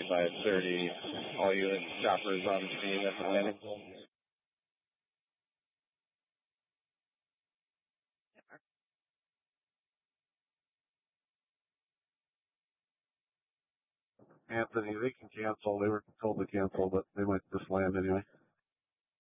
2530. All unit choppers on scene at the landing. Anthony, they can cancel. They were told to cancel, but they might just land anyway.